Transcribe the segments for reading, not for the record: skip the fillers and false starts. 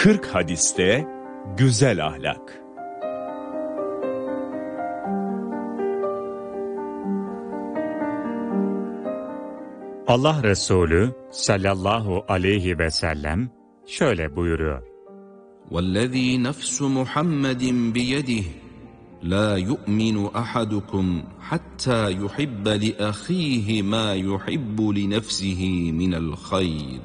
40 hadiste güzel ahlak. Allah Resulü sallallahu aleyhi ve sellem şöyle buyuruyor. وَالَّذ۪ي نَفْسُ مُحَمَّدٍ بِيَدِهِ لَا يُؤْمِنُ أَحَدُكُمْ حَتَّى يُحِبَّ لِأَخِيهِ مَا يُحِبُّ لِنَفْسِهِ مِنَ الْخَيْرِ.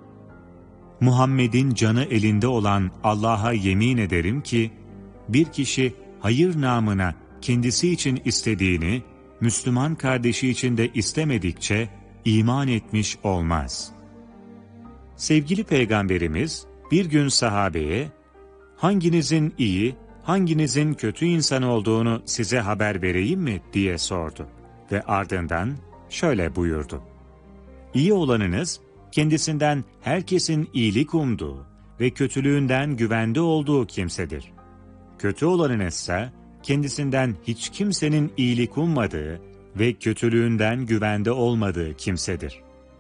Muhammed'in canı elinde olan Allah'a yemin ederim ki, bir kişi hayır namına kendisi için istediğini, Müslüman kardeşi için de istemedikçe iman etmiş olmaz. Sevgili Peygamberimiz bir gün sahabeye, hanginizin iyi, hanginizin kötü insan olduğunu size haber vereyim mi diye sordu ve ardından şöyle buyurdu. İyi olanınız, kendisinden herkesin iyilik umduğu ve kötülüğünden güvende olduğu kimsedir. Kötü olanınızsa, kendisinden hiç kimsenin iyilik ummadığı ve kötülüğünden güvende olmadığı kimsedir.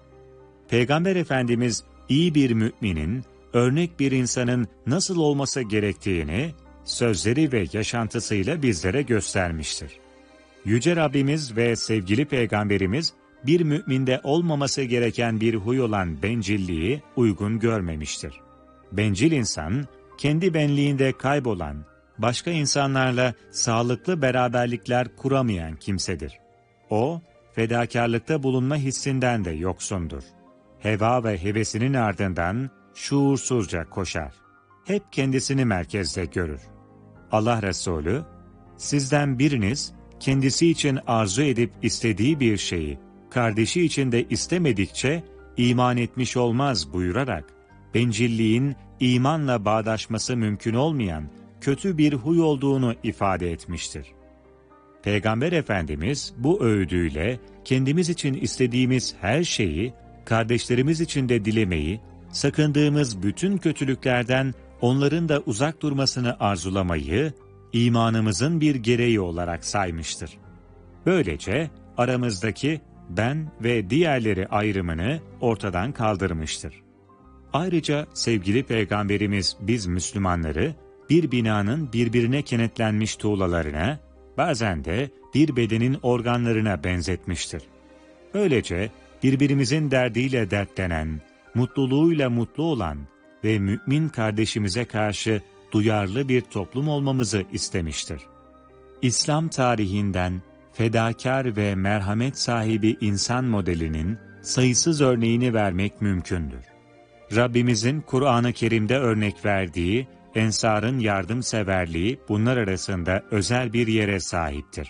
Peygamber Efendimiz, iyi bir müminin, örnek bir insanın nasıl olması gerektiğini, sözleri ve yaşantısıyla bizlere göstermiştir. Yüce Rabbimiz ve sevgili Peygamberimiz, bir müminde olmaması gereken bir huy olan bencilliği uygun görmemiştir. Bencil insan, kendi benliğinde kaybolan, başka insanlarla sağlıklı beraberlikler kuramayan kimsedir. O, fedakarlıkta bulunma hissinden de yoksundur. Heva ve hevesinin ardından şuursuzca koşar. Hep kendisini merkezde görür. Allah Resulü, sizden biriniz kendisi için arzu edip istediği bir şeyi, kardeşi için de istemedikçe iman etmiş olmaz buyurarak, bencilliğin imanla bağdaşması mümkün olmayan kötü bir huy olduğunu ifade etmiştir. Peygamber Efendimiz bu öğüdüyle kendimiz için istediğimiz her şeyi, kardeşlerimiz için de dilemeyi, sakındığımız bütün kötülüklerden onların da uzak durmasını arzulamayı, imanımızın bir gereği olarak saymıştır. Böylece aramızdaki ben ve diğerleri ayrımını ortadan kaldırmıştır. Ayrıca sevgili Peygamberimiz biz Müslümanları bir binanın birbirine kenetlenmiş tuğlalarına, bazen de bir bedenin organlarına benzetmiştir. Böylece birbirimizin derdiyle dertlenen, mutluluğuyla mutlu olan ve mümin kardeşimize karşı duyarlı bir toplum olmamızı istemiştir. İslam tarihinden fedakar ve merhamet sahibi insan modelinin sayısız örneğini vermek mümkündür. Rabbimizin Kur'an-ı Kerim'de örnek verdiği Ensar'ın yardımseverliği bunlar arasında özel bir yere sahiptir.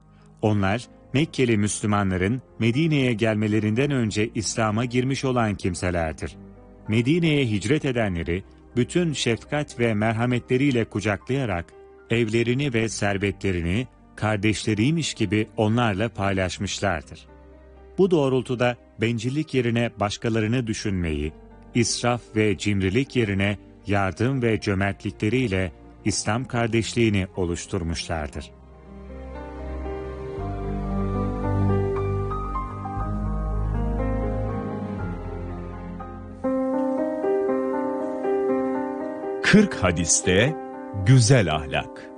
Onlar, Mekkeli Müslümanların Medine'ye gelmelerinden önce İslam'a girmiş olan kimselerdir. Medine'ye hicret edenleri, bütün şefkat ve merhametleriyle kucaklayarak, evlerini ve servetlerini kardeşleriymiş gibi onlarla paylaşmışlardır. Bu doğrultuda bencillik yerine başkalarını düşünmeyi, israf ve cimrilik yerine yardım ve cömertlikleriyle İslam kardeşliğini oluşturmuşlardır. Kırk hadiste güzel ahlak.